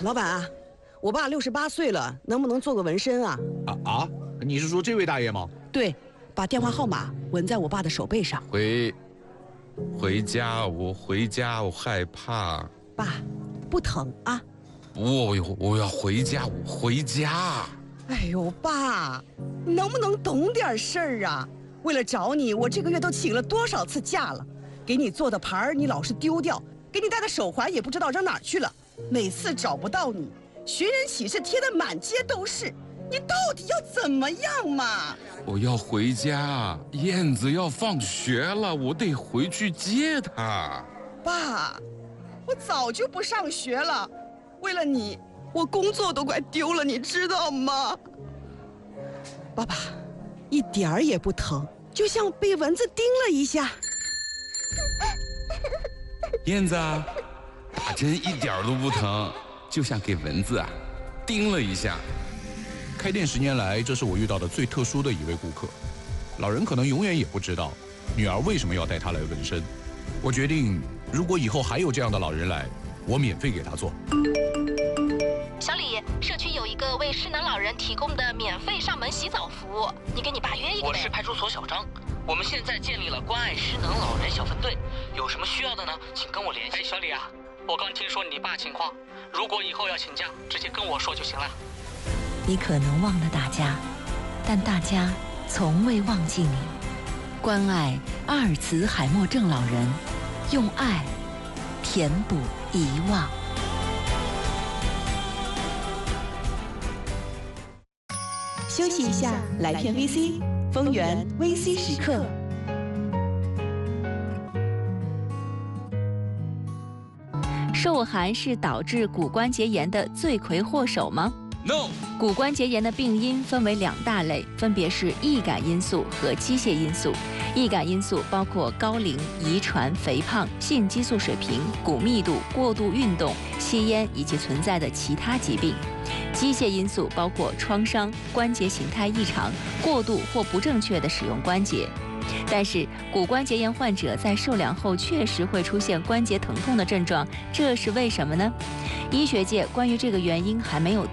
老板啊，我爸68岁了，能不能做个纹身啊？ 你是说这位大爷吗？ 对，把电话号码纹在我爸的手背上。 回家，我回家，我害怕。 爸，不疼啊？ 我要回家，我回家。 哎呦，爸，你能不能懂点事儿啊？为了找你，我这个月都请了多少次假了？给你做的牌儿你老是丢掉，给你戴的手环也不知道扔哪儿去了。每次找不到你，寻人启事贴得满街都是。你到底要怎么样嘛？ 我要回家，燕子要放学了，我得回去接她。 爸，我早就不上学了，为了你，我工作都快丢了，你知道吗？爸爸，一点儿也不疼，就像被蚊子叮了一下。 燕子啊，打针一点都不疼，就像给蚊子叮了一下。 开店10年来，这是我遇到的最特殊的一位顾客。老人可能永远也不知道，女儿为什么要带他来纹身。我决定，如果以后还有这样的老人来，我免费给他做。 小李，社区有一个为失能老人提供的免费上门洗澡服务，你给你爸约一个。 我是派出所小张，我们现在建立了关爱失能老人小分队，有什么需要的呢？请跟我联系。 小李啊，我刚听说你爸情况，如果以后要请假，直接跟我说就行了。 你可能忘了大家，但大家从未忘记你。关爱阿尔茨海默症老人，用爱填补遗忘。 休息一下，来片 VC， 丰源 VC 时刻。 受寒是导致骨关节炎的罪魁祸首吗？ No。 骨关节炎的病因分为2大类，分别是易感因素和机械因素。易感因素包括高龄、遗传、肥胖、性激素水平、骨密度、过度运动、吸烟以及存在的其他疾病。机械因素包括创伤、关节形态异常、过度或不正确的使用关节。但是，骨关节炎患者在受凉后确实会出现关节疼痛的症状，这是为什么呢？医学界关于这个原因还没有